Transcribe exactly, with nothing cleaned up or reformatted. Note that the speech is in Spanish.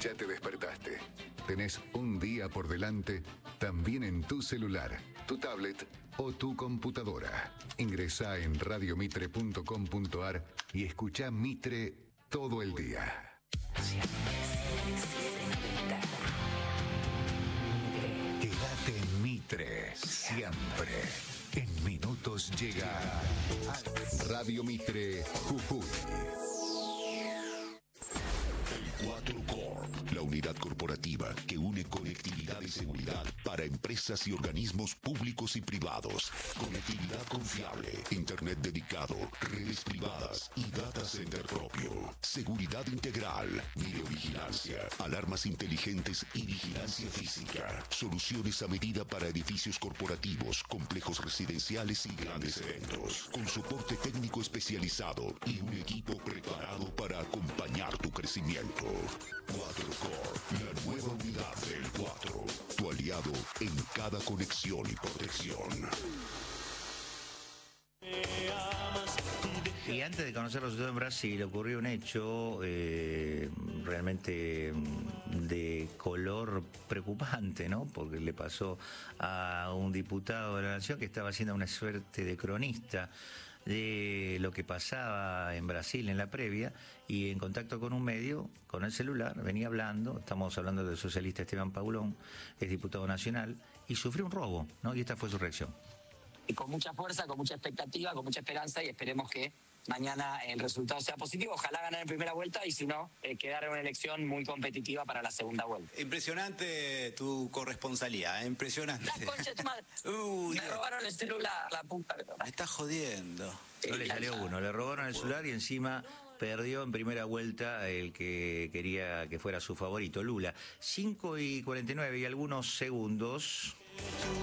Ya te despertaste. Tenés un día por delante, también en tu celular, tu tablet o tu computadora. Ingresá en radio mitre punto com punto ar y escuchá Mitre todo el día. Quédate en Mitre, siempre. En minutos llega Radio Mitre Jujuy. cuatro Corp, la unidad corporativa que une conectividad y seguridad para empresas y organismos públicos y privados. Conectividad confiable, internet dedicado, redes privadas y data center propio. Seguridad integral, videovigilancia, alarmas inteligentes y vigilancia física. Soluciones a medida para edificios corporativos, complejos residenciales y grandes eventos. Con soporte técnico especializado y un equipo preparado para acompañar tu crecimiento. cuatro Corp, la nueva unidad del cuatro. Tu aliado en cada conexión y protección. Y antes de conocer los resultados en Brasil, ocurrió un hecho eh, realmente de color preocupante, ¿no? Porque le pasó a un diputado de la Nación que estaba haciendo una suerte de cronista de lo que pasaba en Brasil en la previa, y en contacto con un medio, con el celular, venía hablando, estamos hablando del socialista Esteban Paulón, es diputado nacional, y sufrió un robo, ¿no? Y esta fue su reacción. Y con mucha fuerza, con mucha expectativa, con mucha esperanza, y esperemos que mañana el resultado sea positivo. Ojalá ganar en primera vuelta y si no, eh, quedar en una elección muy competitiva para la segunda vuelta. Impresionante tu corresponsalía, ¿eh? Impresionante. La concha de tu madre. Uh, Me robaron el celular, la puta. Me estás jodiendo. No le salió uno, le robaron el celular y encima perdió en primera vuelta el que quería que fuera su favorito, Lula. cinco y cuarenta y nueve y algunos segundos.